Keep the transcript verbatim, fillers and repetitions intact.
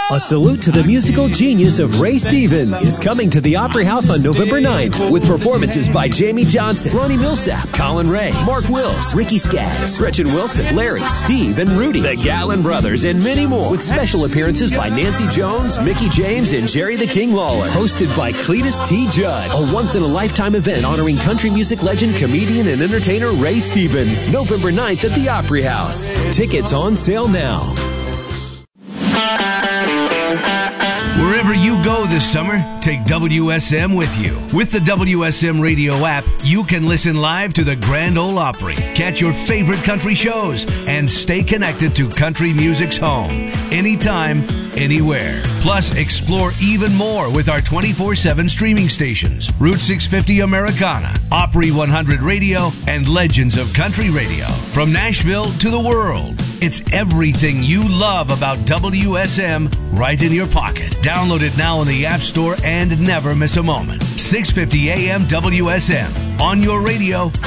A salute to the musical genius of Ray Stevens is coming to the Opry House on November ninth with performances by Jamie Johnson, Ronnie Millsap, Colin Ray, Mark Wills, Ricky Skaggs, Gretchen Wilson, Larry, Steve, and Rudy, the Gallon Brothers, and many more, with special appearances by Nancy Jones, Mickey James, and Jerry the King Lawler. Hosted by Cletus T. Judd, a once-in-a-lifetime event honoring country music legend, comedian, and entertainer Ray Stevens. November ninth at the Opry House. Tickets on sale now. Wherever you go this summer, take W S M with you. With the W S M radio app, you can listen live to the Grand Ole Opry, catch your favorite country shows, and stay connected to country music's home. Anytime, anywhere. Plus, explore even more with our twenty-four seven streaming stations, Route six fifty Americana, Opry one hundred Radio, and Legends of Country Radio. From Nashville to the world, it's everything you love about W S M right in your pocket. Download it now in the App Store and never miss a moment. six fifty A M W S M, on your radio,